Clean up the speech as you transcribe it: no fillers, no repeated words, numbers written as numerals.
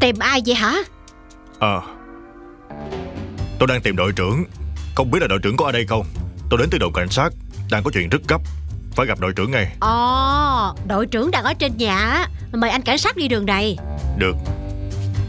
Tìm ai vậy hả? Tôi đang tìm đội trưởng. Không biết là đội trưởng có ở đây không? Tôi đến từ đồn cảnh sát, đang có chuyện rất gấp, phải gặp đội trưởng ngay. Đội trưởng đang ở trên nhà. Mời anh cảnh sát đi đường này. Được.